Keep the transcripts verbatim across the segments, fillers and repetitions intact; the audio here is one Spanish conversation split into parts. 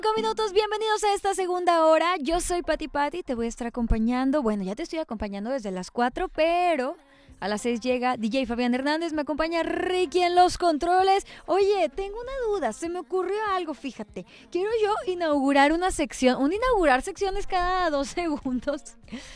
Cinco minutos, bienvenidos a esta segunda hora. Yo soy Pati Pati, te voy a estar acompañando. Bueno, ya te estoy acompañando desde las cuatro, pero a las seis llega D J Fabián Hernández, me acompaña Ricky en los controles. Oye, tengo una duda, se me ocurrió algo, fíjate. Quiero yo inaugurar una sección, un inaugurar secciones cada dos segundos.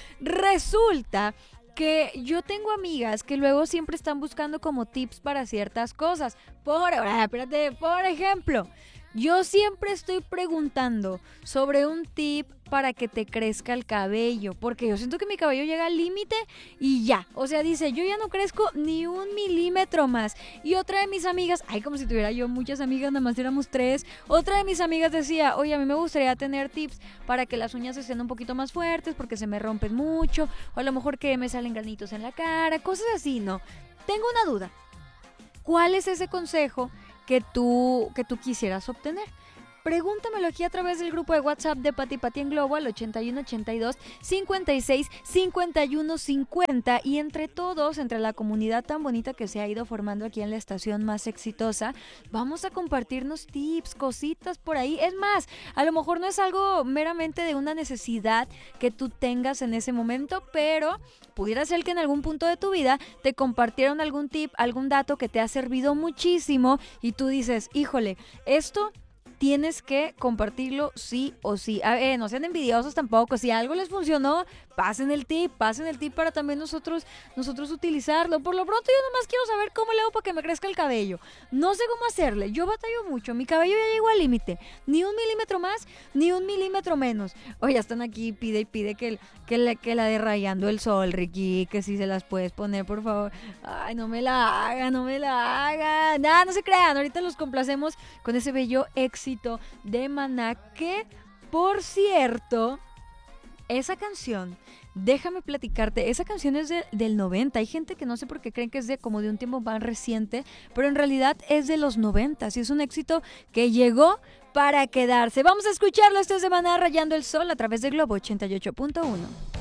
Resulta que yo tengo amigas que luego siempre están buscando como tips para ciertas cosas. Por, ah, espérate, por ejemplo, yo siempre estoy preguntando sobre un tip para que te crezca el cabello, porque yo siento que mi cabello llega al límite y ya, o sea, dice, yo ya no crezco ni un milímetro más. Y otra de mis amigas, ay, como si tuviera yo muchas amigas, nada más éramos tres, otra de mis amigas decía, oye, a mí me gustaría tener tips para que las uñas estén un poquito más fuertes, porque se me rompen mucho, o a lo mejor que me salen granitos en la cara, cosas así, ¿no? Tengo una duda, ¿cuál es ese consejo que tú, que tú quisieras obtener? Pregúntamelo aquí a través del grupo de WhatsApp de Pati Pati en Globo al ochenta y uno ochenta y dos cincuenta y seis cincuenta y uno cincuenta, y entre todos, entre la comunidad tan bonita que se ha ido formando aquí en la estación más exitosa, vamos a compartirnos tips, cositas por ahí. Es más, a lo mejor no es algo meramente de una necesidad que tú tengas en ese momento, pero pudiera ser que en algún punto de tu vida te compartieron algún tip, algún dato que te ha servido muchísimo y tú dices, híjole, esto tienes que compartirlo sí o sí. A ver, no sean envidiosos tampoco. Si algo les funcionó, pasen el tip, pasen el tip para también nosotros, nosotros utilizarlo. Por lo pronto yo nomás quiero saber cómo le hago para que me crezca el cabello. No sé cómo hacerle, yo batallo mucho, mi cabello ya llegó al límite. Ni un milímetro más, ni un milímetro menos. Oye, ya están aquí, pide y pide que, que, la, que la de Rayando el Sol, Ricky, que si se las puedes poner, por favor. Ay, no me la hagan, no me la hagan. Nada, no se crean, ahorita los complacemos con ese bello éxito de Maná, que por cierto, esa canción, déjame platicarte, esa canción es de, del noventa. Hay gente que no sé por qué creen que es de como de un tiempo más reciente, pero en realidad es de los noventa y es un éxito que llegó para quedarse. Vamos a escucharlo, esto es de Maná, Rayando el Sol a través de Globo ochenta y ocho punto uno.